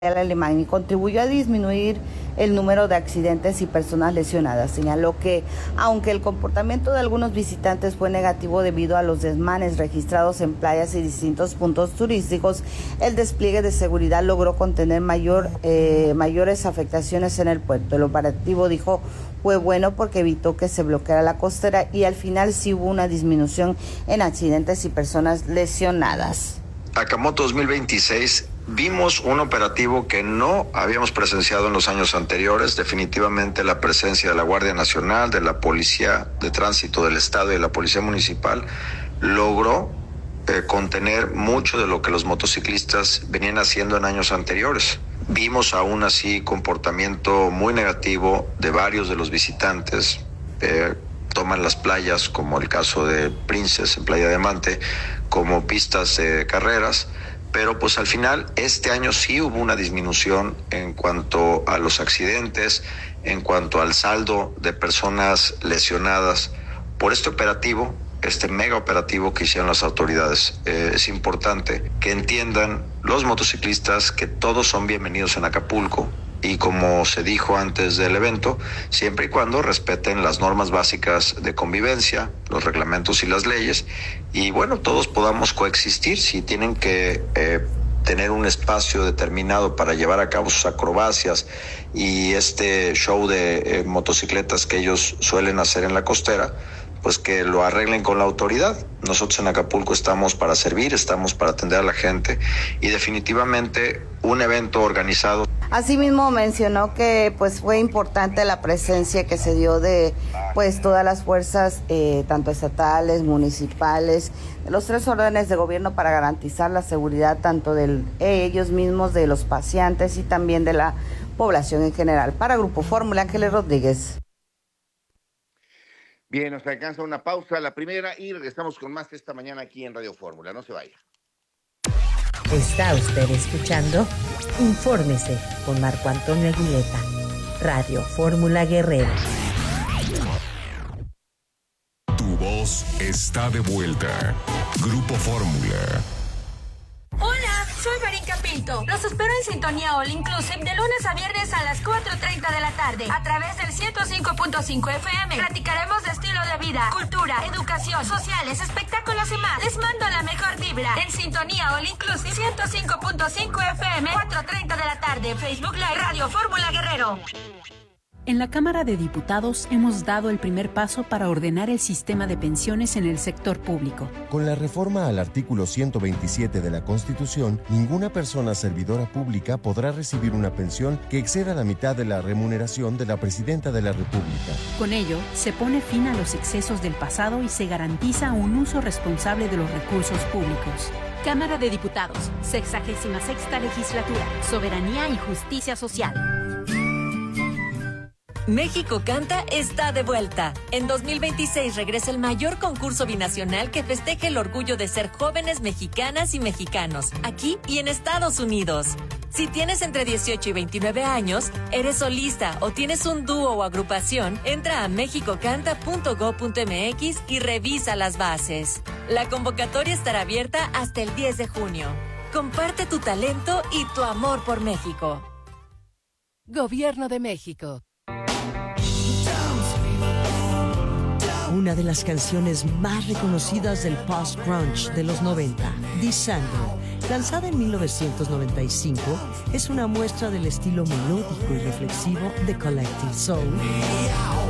alemán y contribuyó a disminuir el número de accidentes y personas lesionadas. Señaló que, aunque el comportamiento de algunos visitantes fue negativo debido a los desmanes registrados en playas y distintos puntos turísticos, el despliegue de seguridad logró contener mayores afectaciones en el puerto. El operativo, dijo, fue bueno porque evitó que se bloqueara la costera y al final sí hubo una disminución en accidentes y personas lesionadas. Acamoto 2026 vimos un operativo que no habíamos presenciado en los años anteriores. Definitivamente la presencia de la Guardia Nacional, de la Policía de Tránsito del Estado y de la Policía Municipal logró contener mucho de lo que los motociclistas venían haciendo en años anteriores. Vimos aún así comportamiento muy negativo de varios de los visitantes. Toman las playas, como el caso de Princess en Playa Diamante, como pistas de carreras, pero pues al final este año sí hubo una disminución en cuanto a los accidentes, en cuanto al saldo de personas lesionadas por este operativo, este mega operativo que hicieron las autoridades. Es importante que entiendan los motociclistas que todos son bienvenidos en Acapulco. Y como se dijo antes del evento, siempre y cuando respeten las normas básicas de convivencia, los reglamentos y las leyes, y bueno, todos podamos coexistir. Si tienen que tener un espacio determinado para llevar a cabo sus acrobacias y este show de motocicletas que ellos suelen hacer en la costera, pues que lo arreglen con la autoridad. Nosotros en Acapulco estamos para servir, estamos para atender a la gente y definitivamente un evento organizado. Asimismo mencionó que pues fue importante la presencia que se dio de pues todas las fuerzas tanto estatales, municipales, de los 3 órdenes de gobierno para garantizar la seguridad tanto de ellos mismos, de los paseantes y también de la población en general. Para Grupo Fórmula, Ángeles Rodríguez. Bien, nos alcanza una pausa, la primera, y regresamos con más esta mañana aquí en Radio Fórmula. No se vaya. Está usted escuchando Infórmese con Marco Antonio Aguileta, Radio Fórmula Guerrero. Tu voz está de vuelta. Grupo Fórmula. Hola, soy Marín Pinto. Los espero en Sintonía All Inclusive de lunes a viernes a las 4:30 de la tarde a través del 105.5 FM. Platicaremos de estilo de vida, cultura, educación, sociales, espectáculos y más. Les mando la mejor vibra en Sintonía All Inclusive 105.5 FM, 4:30 de la tarde. Facebook Live, Radio Fórmula Guerrero. En la Cámara de Diputados hemos dado el primer paso para ordenar el sistema de pensiones en el sector público. Con la reforma al artículo 127 de la Constitución, ninguna persona servidora pública podrá recibir una pensión que exceda la mitad de la remuneración de la Presidenta de la República. Con ello, se pone fin a los excesos del pasado y se garantiza un uso responsable de los recursos públicos. Cámara de Diputados, 66ª Legislatura, Soberanía y Justicia Social. México Canta está de vuelta. En 2026 regresa el mayor concurso binacional que festeja el orgullo de ser jóvenes mexicanas y mexicanos, aquí y en Estados Unidos. Si tienes entre 18 y 29 años, eres solista o tienes un dúo o agrupación, entra a mexicocanta.go.mx y revisa las bases. La convocatoria estará abierta hasta el 10 de junio. Comparte tu talento y tu amor por México. Gobierno de México. Una de las canciones más reconocidas del post-grunge de los 90, Descender, lanzada en 1995, es una muestra del estilo melódico y reflexivo de Collective Soul.